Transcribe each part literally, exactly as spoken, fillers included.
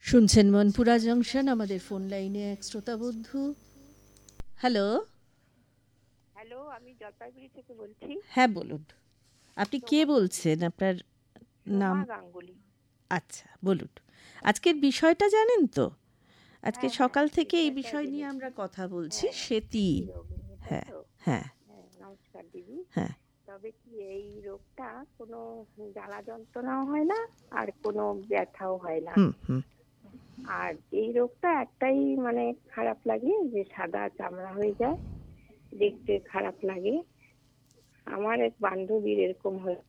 শুনছেন মনপুরা জংশন। আমাদের ফোন লাইনে এক শ্রোতা বন্ধু। হ্যালো হ্যালো, আমি জলপাইগুড়ি থেকে বলছি। হ্যাঁ বলুন, আপনি কে বলছেন? আপনার নাম? গাঙ্গুলি। আচ্ছা বলুন, আজকের বিষয়টা জানেন তো? আজকে হ্যাঁ, সকাল হ্যাঁ, থেকে এই বিষয়টা বিষয় নিয়ে জেনেছি। আমরা কথা বলছি, হ্যাঁ, সেতি। সেতি রোগ নিয়ে, তাই হ্যাঁ তো? হ্যাঁ হ্যাঁ, নমস্কার দিদি। হ্যাঁ তবে কি এই রোগটা কোনো জ্বালা যন্ত্রণাও হয় না আর কোনো ব্যথাও হয় না। হুম হুম আর এই রোগটা একটাই মানে খারাপ লাগে যে সাদা চামড়া হয়ে যায়, দেখতে খারাপ লাগে। আমার এক বান্ধবীর এরকম হয়,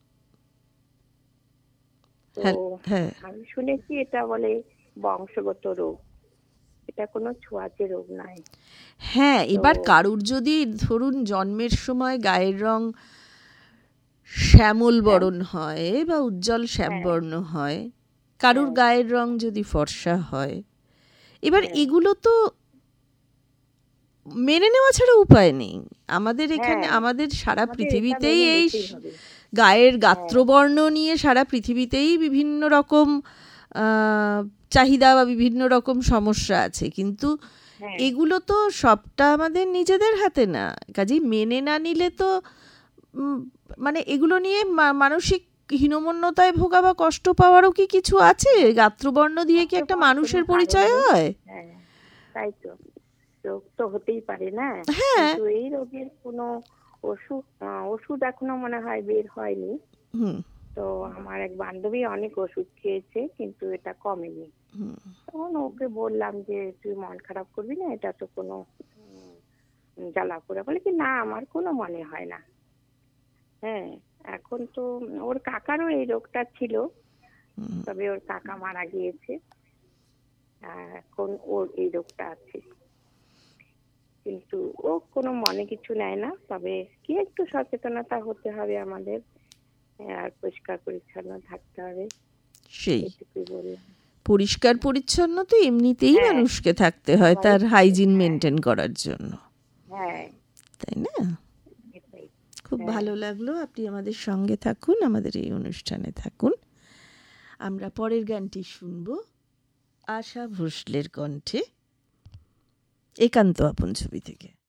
তো হ্যাঁ হ্যাঁ আমি শুনেছি এটা বলে বংশগত রোগ, এটা কোনো ছোঁয়াচে রোগ নয়। হ্যাঁ তো এবার কারুর যদি ধরুন জন্মের সময় গায়ের রং শ্যামল হ্যাঁ, বরণ হয় বা উজ্জ্বল হ্যাঁ, শ্যামবর্ণ হয়, কারুর হ্যাঁ, গায়ের রং যদি ফর্সা হয়, এবার হ্যাঁ, এগুলো তো মেনে নেওয়া ছাড়া উপায় নেই। আমাদের এখানে, হ্যাঁ, আমাদের সারা আমাদের এটা পৃথিবীতেই মেনে এই নিতেই স- হবে। গায়ের হ্যাঁ, গাত্রবর্ণ নিয়ে সারা পৃথিবীতেই বিভিন্ন রকম আহ, চাহিদা বা বিভিন্ন রকম সমস্যা আছে, কিন্তু হ্যাঁ, এগুলো তো সবটা আমাদের নিজেদের হাতে না। কাজেই মেনে না নিলে তো উম, মানে এগুলো নিয়ে মা- মানসিক হীনমন্যতায় ভোগা বা কষ্ট পাওয়ারও কি কিছু আছে? গাত্রবর্ণ দিয়ে কি কষ্ট একটা পাওয়ার কোনো মানুষের কারণ পরিচয় নেই। হয়? হ্যাঁ, তাই তো। রোগ তো হতেই পারে না, হ্যাঁ। কিন্তু এই রোগের কোনো ওষুধ আহ, ওষুধ এখনো মনে হয় বের হয়নি। হুম তো আমার এক বান্ধবী অনেক ওষুধ খেয়েছে কিন্তু এটা কমেনি। হুম তখন ওকে বললাম যে তুই মন খারাপ করবি না, এটা তো কোনো উম, জ্বালা পোড়া। বলে কি না, আমার কোনো মনে হয় না। হ্যাঁ, এখন তো ওর কাকারও এই রোগটা ছিল, হুম। তবে ওর কাকা মারা গিয়েছে। আর এখন ওর এই রোগটা আছে, কিন্তু ও কোনো মনে কিছু নেয় না। তবে কি একটু সচেতনতা হতে হবে আমাদের, আর পরিষ্কার পরিচ্ছন্ন থাকতে হবে, সেই এটুকুই বললাম। পরিষ্কার পরিচ্ছন্ন তো এমনিতেই হ্যাঁ, মানুষকে থাকতে হয় সবারই তার থাকে। হাইজিন হ্যাঁ, মেনটেন করার জন্য, হ্যাঁ, তাই না? এটাই। খুব হ্যাঁ, ভালো লাগলো, আপনি আমাদের সঙ্গে থাকুন, আমাদের এই অনুষ্ঠানে থাকুন। আমরা পরের গানটি শুনব আশা ভোসলের কণ্ঠে, একান্ত আপন ছবি থেকে।